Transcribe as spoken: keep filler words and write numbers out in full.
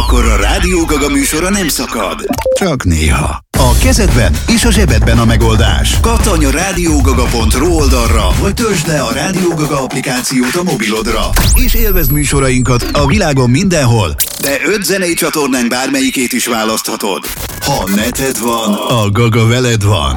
akkor a Rádió Gaga műsora nem szakad. Csak néha. A kezedben és a zsebedben a megoldás. Kattanj a rádiógaga pont ru oldalra, vagy töltsd le a Rádió Gaga applikációt a mobilodra. És élvezd műsorainkat a világon mindenhol, de öt zenei csatornánk bármelyikét is választhatod. Ha neted van, a Gaga veled van.